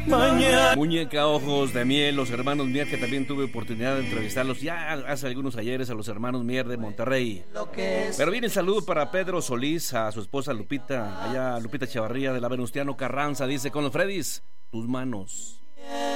mañana. Muñeca Ojos de Miel, los hermanos Mier, que también tuve oportunidad de entrevistarlos ya hace algunos ayeres, a los hermanos Mier de Monterrey. Pero viene el saludo para Pedro Solís, a su esposa Lupita, allá Lupita Chavarría de la Venustiano Carranza, dice: con los Freddys, tus manos.